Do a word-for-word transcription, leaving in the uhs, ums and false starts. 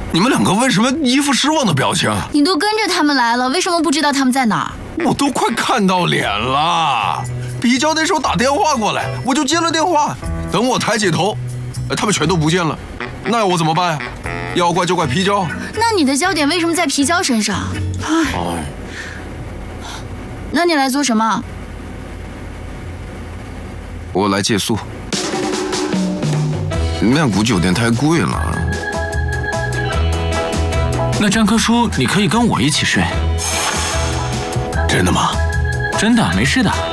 你们两个为什么一副失望的表情？ 你都跟着他们来了，为什么不知道他们在哪儿？ 我都快看到脸了。皮胶那时候打电话过来，我就接了电话。等我抬起头，他们全都不见了。那我怎么办呀？要怪就怪皮胶。 那你的焦点为什么在皮胶身上？唉， 哎， 那你来做什么？ 我来借宿。曼谷酒店太贵了。 那张科叔，你可以跟我一起睡。 真的吗？ 真的，没事的。